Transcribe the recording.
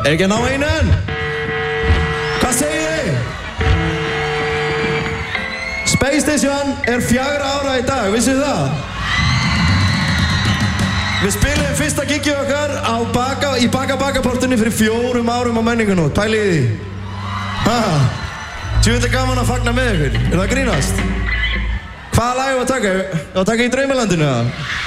Ekki að ná einu enn? Hvað segir þið? Space Station 4 ára í dag, vissu þið það? Við spilum fyrsta gigið okkar í Baka-Baka-portinni fyrir 4 árum á Menningarnótt. Pælið í því. Tjóðið gaman að fagna með ykkur. Er það að grínast? Hvaða lag var að taka? Var að taka í Draumalandinu eða?